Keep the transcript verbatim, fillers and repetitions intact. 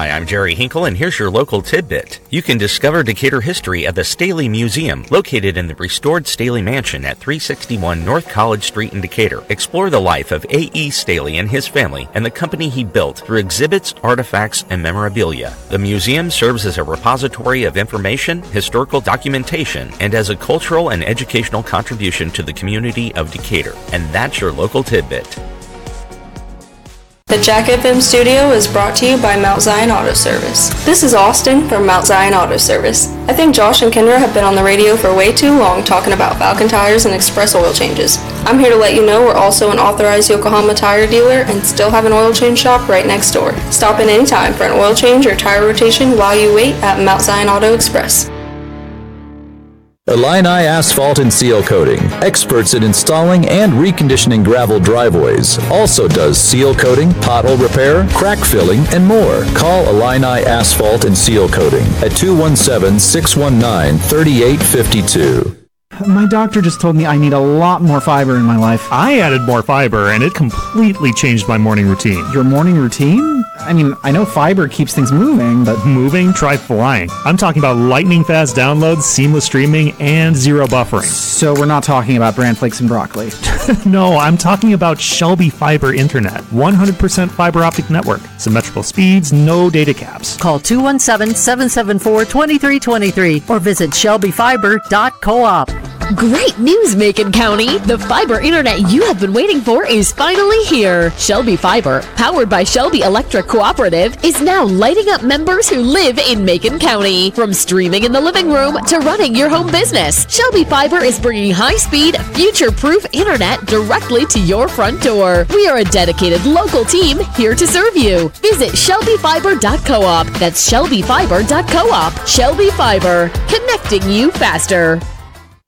Hi, I'm Jerry Hinkle, and here's your local tidbit. You can discover Decatur history at the Staley Museum, located in the restored Staley Mansion at three sixty-one North College Street in Decatur. Explore the life of A E. Staley and his family and the company he built through exhibits, artifacts, and memorabilia. The museum serves as a repository of information, historical documentation, and as a cultural and educational contribution to the community of Decatur. And that's your local tidbit. The Jack F M studio is brought to you by Mount Zion Auto Service. This is Austin from Mount Zion Auto Service. I think Josh and Kendra have been on the radio for way too long talking about Falcon tires and express oil changes. I'm here to let you know we're also an authorized Yokohama tire dealer and still have an oil change shop right next door. Stop in anytime for an oil change or tire rotation while you wait at Mount Zion Auto Express. Illini Asphalt and Seal Coating, experts in installing and reconditioning gravel driveways. Also does seal coating, pothole repair, crack filling, and more. Call Illini Asphalt and Seal Coating at two one seven, six one nine, three eight five two. My doctor just told me I need a lot more fiber in my life. I added more fiber, and it completely changed my morning routine. Your morning routine? I mean, I know fiber keeps things moving, but... Moving? Try flying. I'm talking about lightning-fast downloads, seamless streaming, and zero buffering. So we're not talking about bran flakes and broccoli. No, I'm talking about Shelby Fiber Internet. one hundred percent fiber optic network. Symmetrical speeds, no data caps. Call two one seven, seven seven four, two three two three or visit shelby fiber dot coop. Great news, Macon County! The fiber internet you have been waiting for is finally here. Shelby Fiber, powered by Shelby Electric Cooperative, is now lighting up members who live in Macon County. From streaming in the living room to running your home business, Shelby Fiber is bringing high-speed, future-proof internet directly to your front door. We are a dedicated local team here to serve you. Visit shelby fiber dot coop. That's shelby fiber dot coop. Shelby Fiber, connecting you faster.